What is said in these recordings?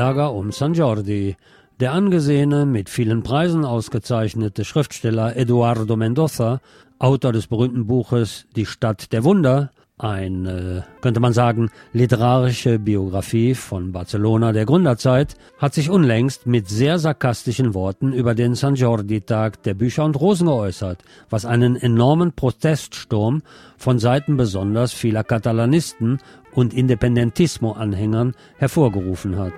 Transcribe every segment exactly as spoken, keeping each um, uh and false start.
Ärger um San Jordi. Der angesehene, mit vielen Preisen ausgezeichnete Schriftsteller Eduardo Mendoza, Autor des berühmten Buches Die Stadt der Wunder, eine, könnte man sagen, literarische Biografie von Barcelona der Gründerzeit, hat sich unlängst mit sehr sarkastischen Worten über den San Jordi-Tag der Bücher und Rosen geäußert, was einen enormen Proteststurm von Seiten besonders vieler Katalanisten und Independentismo-Anhängern hervorgerufen hat.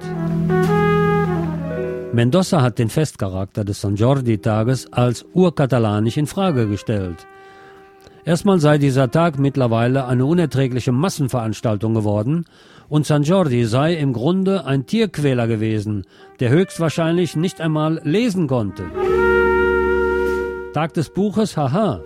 Mendoza hat den Festcharakter des San Jordi-Tages als urkatalanisch in Frage gestellt. Erstmal sei dieser Tag mittlerweile eine unerträgliche Massenveranstaltung geworden und San Jordi sei im Grunde ein Tierquäler gewesen, der höchstwahrscheinlich nicht einmal lesen konnte. Tag des Buches, haha.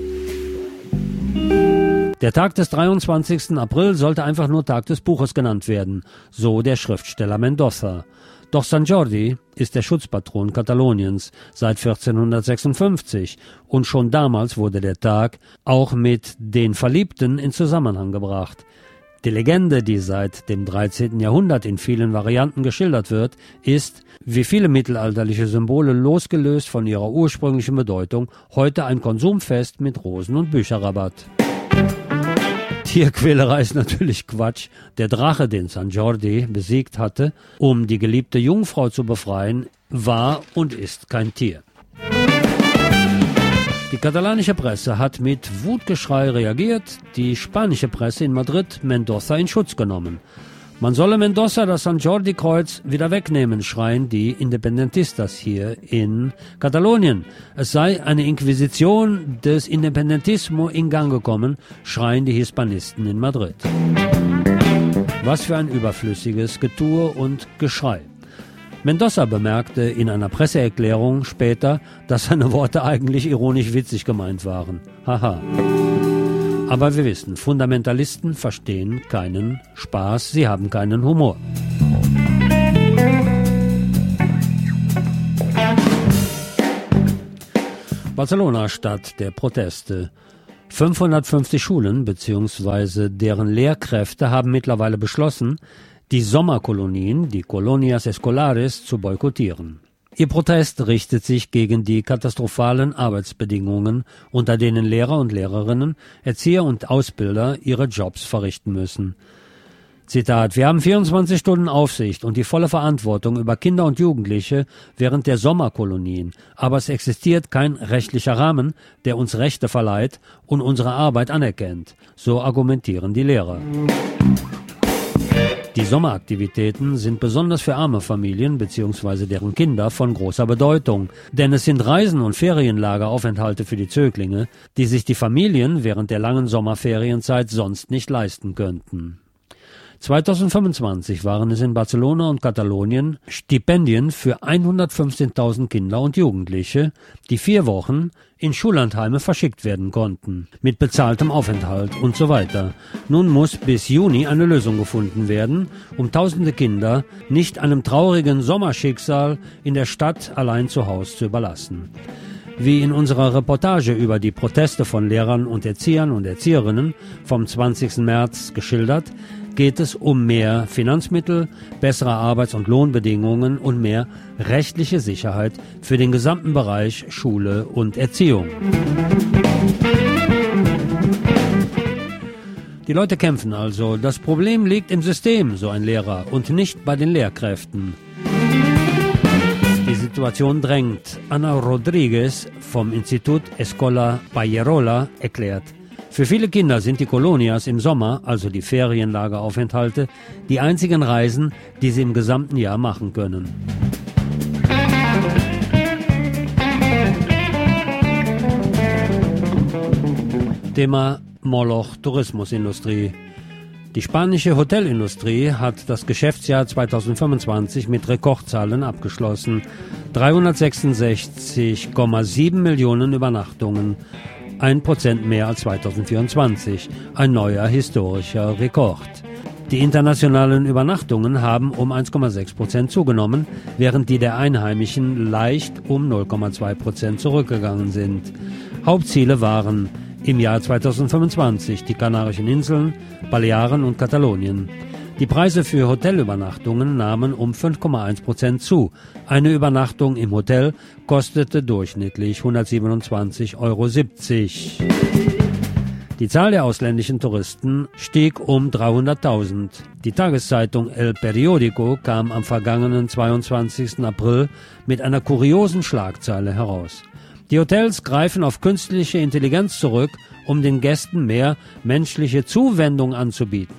Der Tag des dreiundzwanzigsten April sollte einfach nur Tag des Buches genannt werden, so der Schriftsteller Mendoza. Doch San Jordi ist der Schutzpatron Kataloniens seit vierzehnhundertsechsundfünfzig und schon damals wurde der Tag auch mit den Verliebten in Zusammenhang gebracht. Die Legende, die seit dem dreizehnten Jahrhundert in vielen Varianten geschildert wird, ist, wie viele mittelalterliche Symbole losgelöst von ihrer ursprünglichen Bedeutung, heute ein Konsumfest mit Rosen- und Bücherrabatt. Tierquälerei ist natürlich Quatsch. Der Drache, den San Jordi besiegt hatte, um die geliebte Jungfrau zu befreien, war und ist kein Tier. Die katalanische Presse hat mit Wutgeschrei reagiert, die spanische Presse in Madrid Mendoza in Schutz genommen. Man solle Mendoza das San Jordi-Kreuz wieder wegnehmen, schreien die Independentistas hier in Katalonien. Es sei eine Inquisition des Independentismo in Gang gekommen, schreien die Hispanisten in Madrid. Was für ein überflüssiges Getue und Geschrei. Mendoza bemerkte in einer Presseerklärung später, dass seine Worte eigentlich ironisch witzig gemeint waren. Haha. Aber wir wissen, Fundamentalisten verstehen keinen Spaß, sie haben keinen Humor. Barcelona, Stadt der Proteste. fünfhundertfünfzig Schulen bzw. deren Lehrkräfte haben mittlerweile beschlossen, die Sommerkolonien, die Colonias Escolares, zu boykottieren. Ihr Protest richtet sich gegen die katastrophalen Arbeitsbedingungen, unter denen Lehrer und Lehrerinnen, Erzieher und Ausbilder ihre Jobs verrichten müssen. Zitat: Wir haben vierundzwanzig Stunden Aufsicht und die volle Verantwortung über Kinder und Jugendliche während der Sommerkolonien, aber es existiert kein rechtlicher Rahmen, der uns Rechte verleiht und unsere Arbeit anerkennt, so argumentieren die Lehrer. Die Sommeraktivitäten sind besonders für arme Familien bzw. deren Kinder von großer Bedeutung, denn es sind Reisen und Ferienlageraufenthalte für die Zöglinge, die sich die Familien während der langen Sommerferienzeit sonst nicht leisten könnten. zweitausendfünfundzwanzig waren es in Barcelona und Katalonien Stipendien für hundertfünfzehntausend Kinder und Jugendliche, die vier Wochen in Schullandheime verschickt werden konnten, mit bezahltem Aufenthalt und so weiter. Nun muss bis Juni eine Lösung gefunden werden, um tausende Kinder nicht einem traurigen Sommerschicksal in der Stadt allein zu Hause zu überlassen. Wie in unserer Reportage über die Proteste von Lehrern und Erziehern und Erzieherinnen vom zwanzigsten März geschildert, geht es um mehr Finanzmittel, bessere Arbeits- und Lohnbedingungen und mehr rechtliche Sicherheit für den gesamten Bereich Schule und Erziehung. Die Leute kämpfen also. Das Problem liegt im System, so ein Lehrer, und nicht bei den Lehrkräften. Die Situation drängt. Ana Rodriguez vom Institut Escola Pallerola erklärt: Für viele Kinder sind die Colonias im Sommer, also die Ferienlageraufenthalte, die einzigen Reisen, die sie im gesamten Jahr machen können. Thema Moloch Tourismusindustrie. Die spanische Hotelindustrie hat das Geschäftsjahr zweitausendfünfundzwanzig mit Rekordzahlen abgeschlossen. dreihundertsechsundsechzig Komma sieben Millionen Übernachtungen. Ein Prozent mehr als zweitausendvierundzwanzig, ein neuer historischer Rekord. Die internationalen Übernachtungen haben um eins Komma sechs Prozent zugenommen, während die der Einheimischen leicht um null Komma zwei Prozent zurückgegangen sind. Hauptziele waren im Jahr zweitausendfünfundzwanzig die Kanarischen Inseln, Balearen und Katalonien. Die Preise für Hotelübernachtungen nahmen um fünf Komma eins Prozent zu. Eine Übernachtung im Hotel kostete durchschnittlich hundertsiebenundzwanzig Euro siebzig. Die Zahl der ausländischen Touristen stieg um dreihunderttausend. Die Tageszeitung El Periódico kam am vergangenen zweiundzwanzigsten April mit einer kuriosen Schlagzeile heraus. Die Hotels greifen auf künstliche Intelligenz zurück, um den Gästen mehr menschliche Zuwendung anzubieten.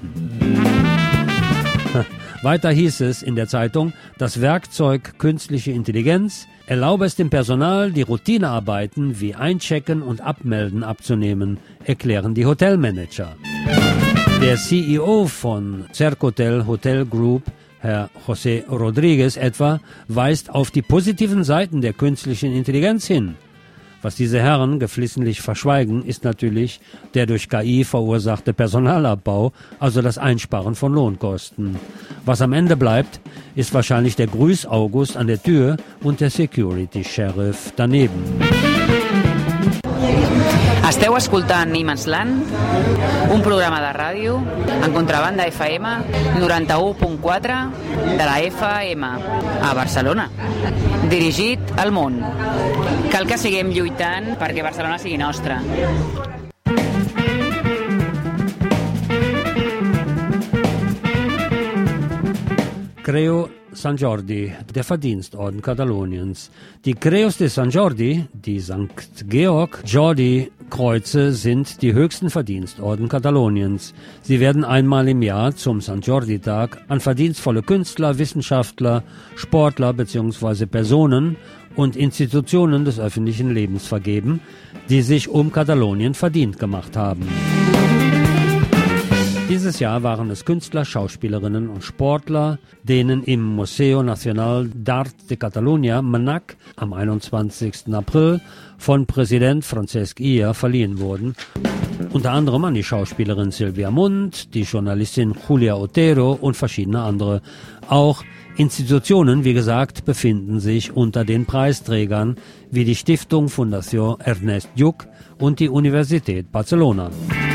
Weiter hieß es in der Zeitung, das Werkzeug künstliche Intelligenz erlaube es dem Personal, die Routinearbeiten wie Einchecken und Abmelden abzunehmen, erklären die Hotelmanager. Der C E O von Cercotel Hotel Group, Herr José Rodríguez etwa, weist auf die positiven Seiten der künstlichen Intelligenz hin. Was diese Herren geflissentlich verschweigen, ist natürlich der durch K I verursachte Personalabbau, also das Einsparen von Lohnkosten. Was am Ende bleibt, ist wahrscheinlich der Grüß-August an der Tür und der Security-Sheriff daneben. Esteu escoltant Niemandsland, un programa de ràdio en Contrabanda F M noranta-u punt quatre de la F M a Barcelona, dirigit al món. Cal que seguim lluitant perquè Barcelona sigui nostra. Creu San Jordi, der Verdienstorden Kataloniens. Die Creus de San Jordi, die Sankt Georg Jordi Kreuze, sind die höchsten Verdienstorden Kataloniens. Sie werden einmal im Jahr zum San Jordi-Tag an verdienstvolle Künstler, Wissenschaftler, Sportler bzw. Personen und Institutionen des öffentlichen Lebens vergeben, die sich um Katalonien verdient gemacht haben. Dieses Jahr waren es Künstler, Schauspielerinnen und Sportler, denen im Museo Nacional d'Art de Catalunya, Mnac, am einundzwanzigsten April von Präsident Francesc Illa verliehen wurden. Unter anderem an die Schauspielerin Silvia Munt, die Journalistin Julia Otero und verschiedene andere. Auch Institutionen, wie gesagt, befinden sich unter den Preisträgern, wie die Stiftung Fundación Ernest Lluch und die Universität Barcelona.